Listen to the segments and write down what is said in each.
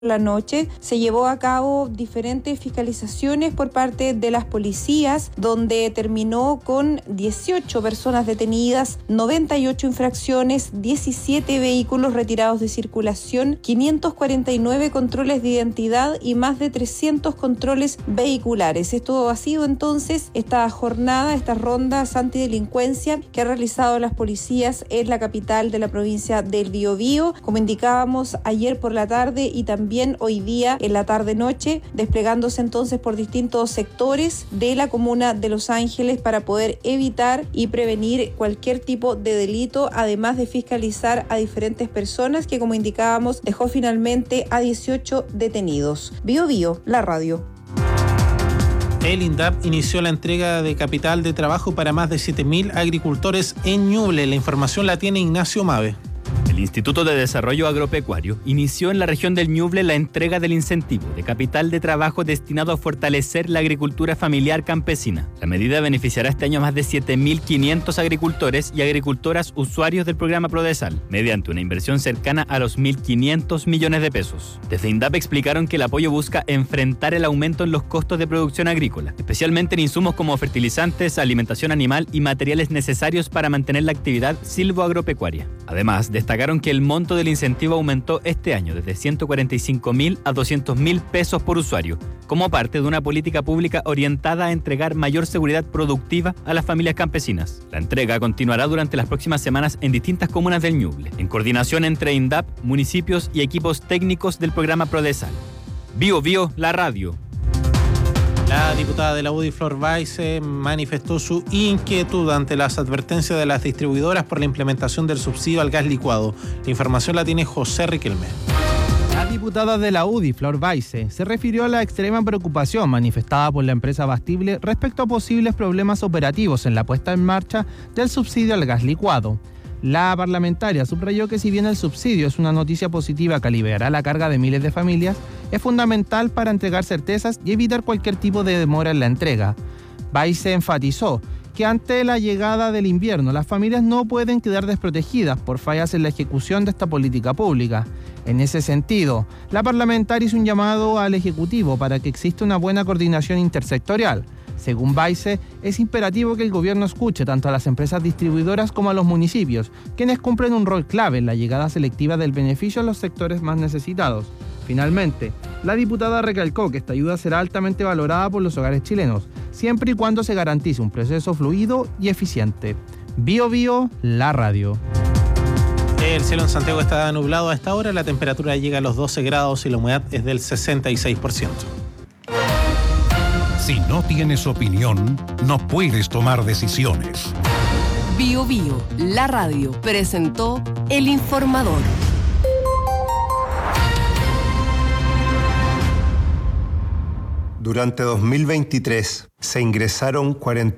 la noche se llevó a cabo diferentes fiscalizaciones por parte de las policías, donde terminó con 18 personas detenidas, 98 infracciones, 17 vehículos retirados de circulación, 549 controles de identidad y más de 300 controles vehiculares. Esto ha sido entonces esta jornada, estas rondas antidelincuencia que han realizado las policías en la capital de la provincia del Biobío, como indicábamos ayer por la tarde y también hoy día en la tarde-noche, desplegándose entonces por distintos sectores de la comuna de Los Ángeles para poder evitar y prevenir cualquier tipo de delito, además de fiscalizar a diferentes personas que, como indicábamos, dejó finalmente a 18 detenidos. Biobío, la radio. El INDAP inició la entrega de capital de trabajo para más de 7.000 agricultores en Ñuble. La información la tiene Ignacio Mave. El Instituto de Desarrollo Agropecuario inició en la región del Ñuble la entrega del incentivo de capital de trabajo destinado a fortalecer la agricultura familiar campesina. La medida beneficiará este año a más de 7.500 agricultores y agricultoras usuarios del programa Prodesal, mediante una inversión cercana a los 1.500 millones de pesos. Desde INDAP explicaron que el apoyo busca enfrentar el aumento en los costos de producción agrícola, especialmente en insumos como fertilizantes, alimentación animal y materiales necesarios para mantener la actividad silvoagropecuaria. Además, destacaron que el monto del incentivo aumentó este año desde 145.000 a 200.000 pesos por usuario, como parte de una política pública orientada a entregar mayor seguridad productiva a las familias campesinas. La entrega continuará durante las próximas semanas en distintas comunas del Ñuble, en coordinación entre INDAP, municipios y equipos técnicos del programa Prodesal. Biobío, la radio. La diputada de la UDI, Flor Baise, manifestó su inquietud ante las advertencias de las distribuidoras por la implementación del subsidio al gas licuado. La información la tiene José Riquelme. La diputada de la UDI, Flor Baise, se refirió a la extrema preocupación manifestada por la empresa Abastible respecto a posibles problemas operativos en la puesta en marcha del subsidio al gas licuado. La parlamentaria subrayó que si bien el subsidio es una noticia positiva que aliviará la carga de miles de familias, es fundamental para entregar certezas y evitar cualquier tipo de demora en la entrega. Baise enfatizó que ante la llegada del invierno, las familias no pueden quedar desprotegidas por fallas en la ejecución de esta política pública. En ese sentido, la parlamentaria hizo un llamado al Ejecutivo para que exista una buena coordinación intersectorial. Según Baise, es imperativo que el gobierno escuche tanto a las empresas distribuidoras como a los municipios, quienes cumplen un rol clave en la llegada selectiva del beneficio a los sectores más necesitados. Finalmente, la diputada recalcó que esta ayuda será altamente valorada por los hogares chilenos, siempre y cuando se garantice un proceso fluido y eficiente. Biobío, la radio. El cielo en Santiago está nublado a esta hora, la temperatura llega a los 12 grados y la humedad es del 66%. Si no tienes opinión, no puedes tomar decisiones. Biobío, la radio, presentó El Informador. Durante 2023 se ingresaron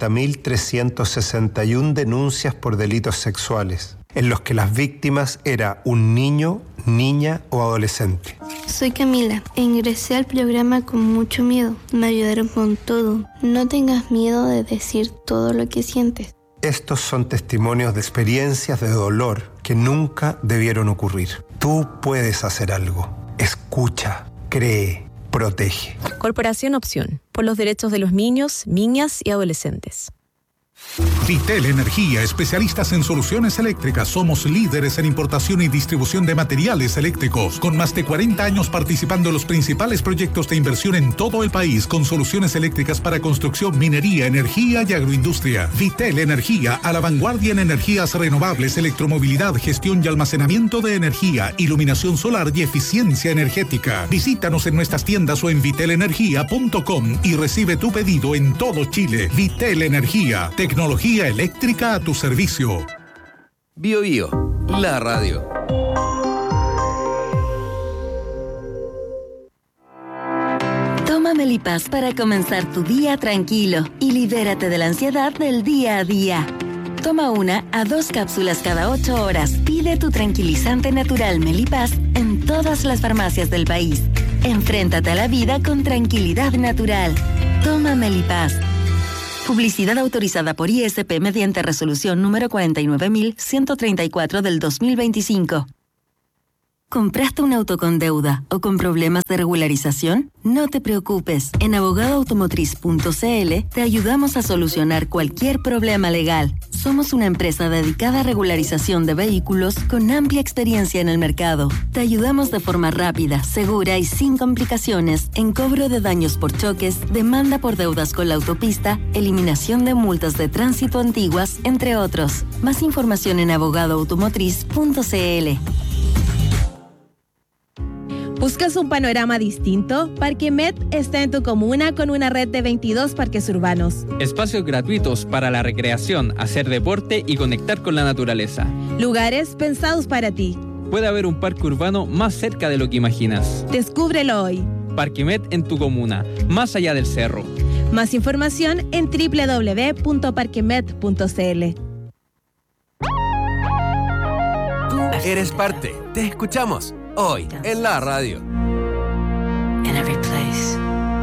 40.361 denuncias por delitos sexuales, en los que las víctimas era un niño, niña o adolescente. Soy Camila e ingresé al programa con mucho miedo. Me ayudaron con todo. No tengas miedo de decir todo lo que sientes. Estos son testimonios de experiencias de dolor que nunca debieron ocurrir. Tú puedes hacer algo. Escucha, cree, protege. Corporación Opción, por los derechos de los niños, niñas y adolescentes. Vitel Energía, especialistas en soluciones eléctricas. Somos líderes en importación y distribución de materiales eléctricos, con más de 40 años participando en los principales proyectos de inversión en todo el país, con soluciones eléctricas para construcción, minería, energía y agroindustria. Vitel Energía, a la vanguardia en energías renovables, electromovilidad, gestión y almacenamiento de energía, iluminación solar y eficiencia energética. Visítanos en nuestras tiendas o en vitelenergia.com y recibe tu pedido en todo Chile. Vitel Energía, tecnología eléctrica a tu servicio. Biobío, la radio. Toma Melipaz para comenzar tu día tranquilo y libérate de la ansiedad del día a día. Toma 1 a 2 cápsulas cada 8 horas. Pide tu tranquilizante natural Melipaz en todas las farmacias del país. Enfréntate a la vida con tranquilidad natural. Toma Melipaz. Publicidad autorizada por ISP mediante resolución número 49.134 del 2025. ¿Compraste un auto con deuda o con problemas de regularización? No te preocupes. En abogadoautomotriz.cl te ayudamos a solucionar cualquier problema legal. Somos una empresa dedicada a regularización de vehículos con amplia experiencia en el mercado. Te ayudamos de forma rápida, segura y sin complicaciones en cobro de daños por choques, demanda por deudas con la autopista, eliminación de multas de tránsito antiguas, entre otros. Más información en abogadoautomotriz.cl. ¿Buscas un panorama distinto? Parquemet está en tu comuna con una red de 22 parques urbanos. Espacios gratuitos para la recreación, hacer deporte y conectar con la naturaleza. Lugares pensados para ti. Puede haber un parque urbano más cerca de lo que imaginas. Descúbrelo hoy. Parquemet en tu comuna, más allá del cerro. Más información en www.parquemet.cl. Tú eres parte. Te escuchamos hoy en la radio.